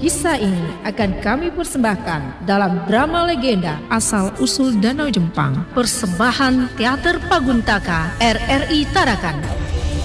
Kisah ini akan kami persembahkan dalam drama legenda asal-usul Danau Jempang, persembahan Teater Paguntaka RRI Tarakan.